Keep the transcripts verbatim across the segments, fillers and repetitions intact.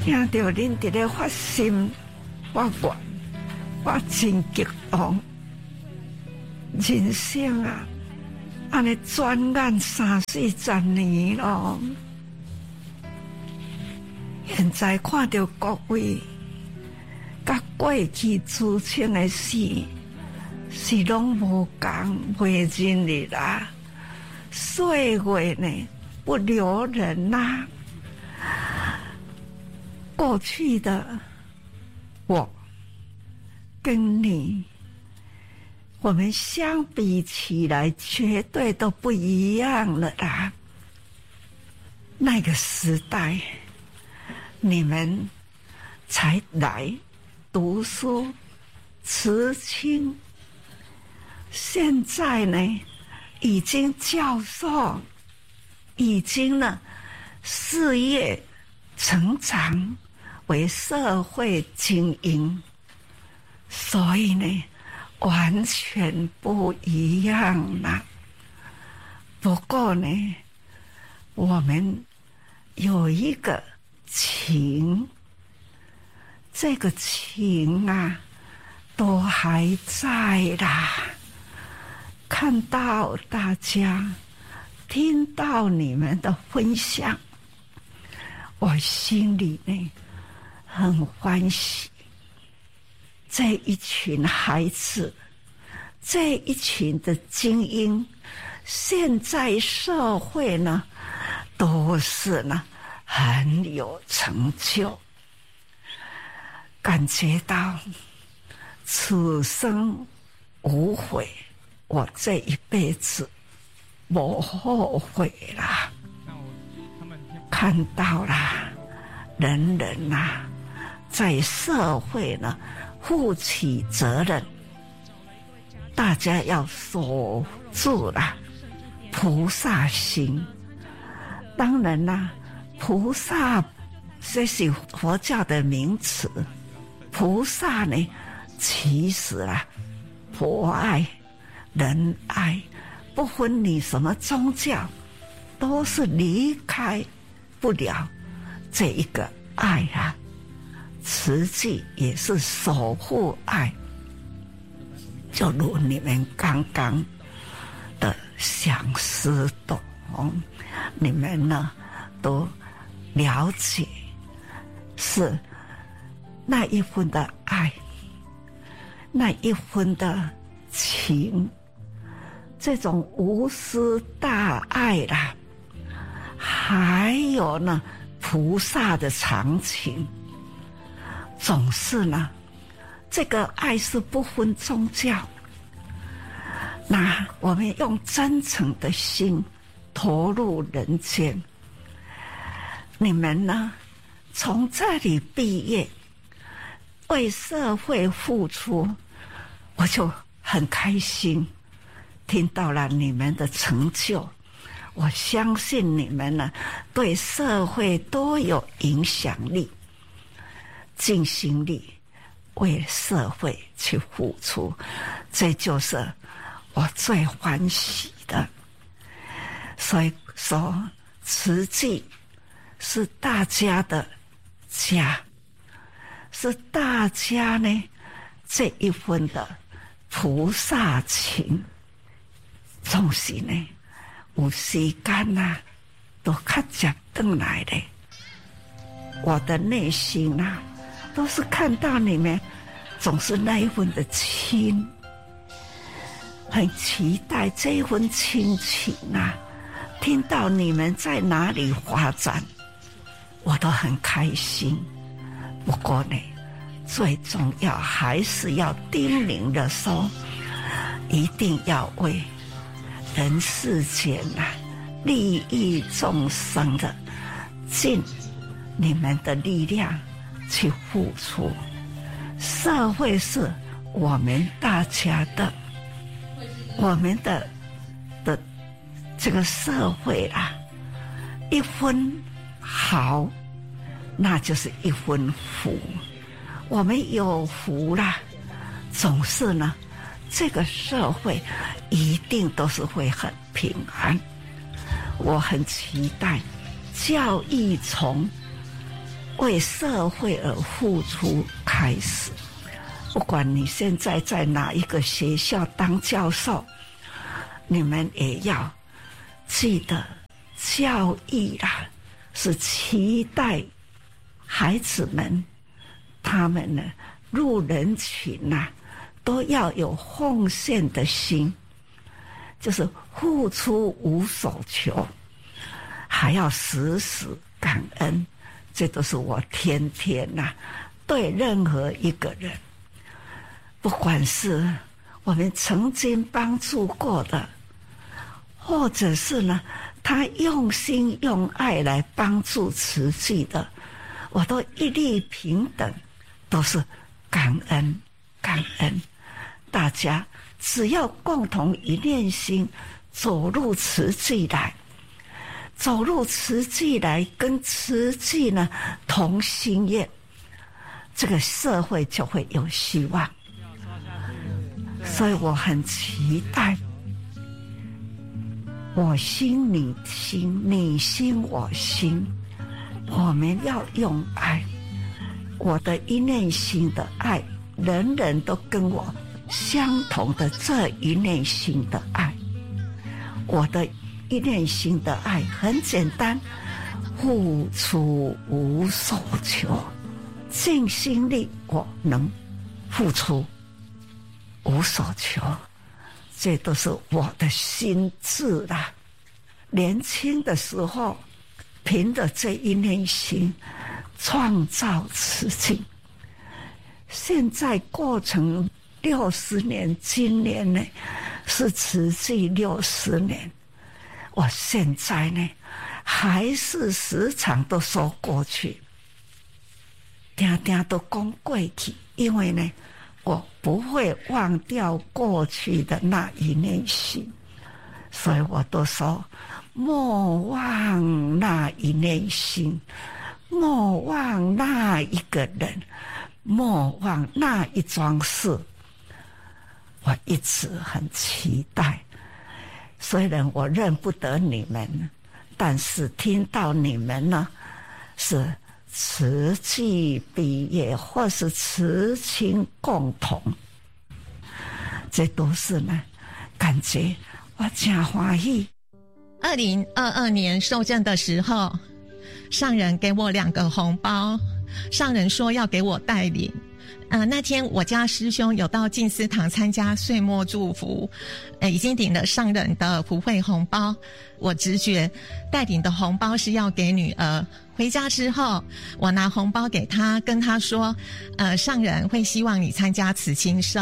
听到恁伫咧发心，我我我真激动。人生啊，安尼转眼三四十年咯。现在看到各位甲过去之前的事，是拢无共，袂认哩啦。岁月呢，不留人呐、啊。过去的我跟你，我们相比起来，绝对都不一样了啦。那个时代，你们才来读书、辞青，现在呢，已经教授，已经呢，事业成长为社会精英，所以呢，完全不一样啦。不过呢，我们有一个情，这个情啊，都还在啦。看到大家，听到你们的分享，我心里呢很欢喜。这一群孩子，这一群的精英，现在社会呢都是呢很有成就，感觉到此生无悔，我这一辈子不后悔啦。看到啦，人人呐、啊，在社会呢负起责任，大家要守住啦菩萨心。当然啦、啊，菩萨这是佛教的名词，菩萨呢，其实啊，佛爱、人爱，不分你什么宗教，都是离开不了这一个爱啊。慈济也是守护爱，就如你们刚刚的相思懂，你们呢都了解，是那一份的爱，那一份的情，这种无私大爱啦，还有呢菩萨的长情，总是呢这个爱是不分宗教。那我们用真诚的心投入人间，你们呢从这里毕业，为社会付出，我就很开心。听到了你们的成就，我相信你们呢对社会都有影响力，尽心力为社会去付出，这就是我最欢喜的。所以说，慈济是大家的家，是大家呢这一份的菩萨情。总是呢有时间啊都较接回来的，我的内心啊都是看到你们总是那一份的亲，很期待这一份亲情啊，听到你们在哪里发展，我都很开心。不过呢，最重要还是要叮咛的说，一定要为人世间啊利益众生的，尽你们的力量去付出。社会是我们大家的，我们的的这个社会啊，一分好，那就是一分福。我们有福啦，总是呢，这个社会一定都是会很平安。我很期待教育从为社会而付出开始。不管你现在在哪一个学校当教授，你们也要记得，教育啦是期待孩子们他们呢入人群啊，都要有奉献的心，就是付出无所求，还要时时感恩。这都是我天天呐、啊、对任何一个人，不管是我们曾经帮助过的，或者是呢他用心用爱来帮助慈济的，我都一律平等，都是感恩感恩。大家只要共同一念心，走入慈济来，走入慈济来，跟慈济呢同心愿，这个社会就会有希望。所以我很期待，我心你心，你心我心，我们要用爱，我的一念心的爱，人人都跟我相同的这一念心的爱。我的一念心的爱很简单，付出无所求，尽心力我能付出无所求，这都是我的心智啦。年轻的时候凭着这一念心创造慈济，现在过程六十年，今年呢是慈济六十年，我现在呢还是时常都说过去，定定都讲过去，因为呢我不会忘掉过去的那一念心，所以我都说莫忘那一念心，莫忘那一个人，莫忘那一桩事。我一直很期待，虽然我认不得你们，但是听到你们呢是慈济毕业或是慈亲共同，这都是呢感觉我真欢喜。 二零二二年受证的时候，上人给我两个红包，上人说要给我带领。呃，那天我家师兄有到静思堂参加岁末祝福，呃，已经领了上人的普惠红包。我直觉带领的红包是要给女儿。回家之后，我拿红包给他，跟他说，呃，上人会希望你参加慈青社。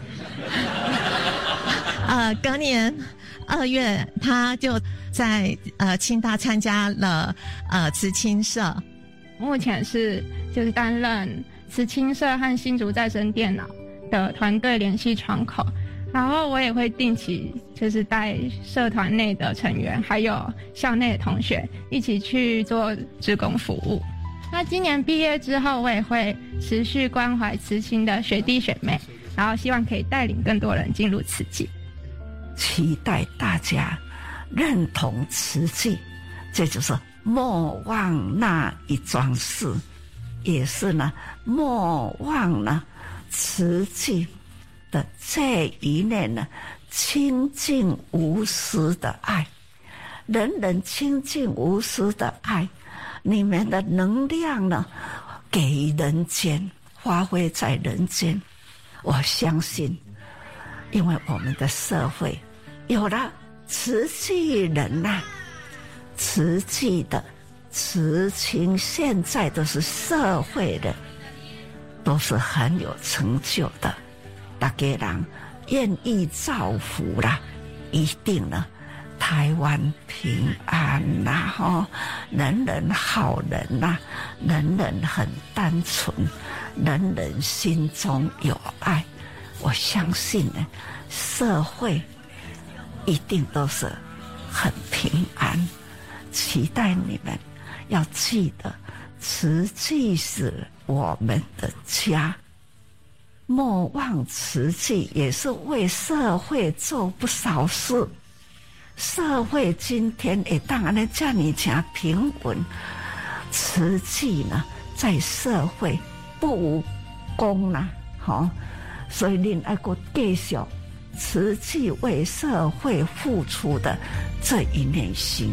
呃，隔年二月，他就在呃清大参加了呃慈青社。 目前是就是担任慈青社和新竹再生电脑的团队联系窗口，然后我也会定期就是带社团内的成员还有校内的同学一起去做志工服务。那今年毕业之后，我也会持续关怀慈青的学弟学妹，然后希望可以带领更多人进入慈济。 期待大家认同慈济，这就是莫忘那一桩事，也是呢莫忘呢慈济的这一念呢清净无私的爱，人人清净无私的爱，你们的能量呢给人间，发挥在人间。我相信，因为我们的社会有了慈济人呐、啊，慈济的慈亲现在都是社会的，都是很有成就的，大家人愿意造福啦，一定呢台湾平安啦，吼，人人好人啦，人人很单纯，人人心中有爱。我相信呢，社会一定都是很平安。期待你们要记得，慈济是我们的家，莫忘慈济也是为社会做不少事。社会今天会当然这么正平稳，慈济呢在社会不无功啦，好，所以您爱国继续持续为社会付出的这一念心。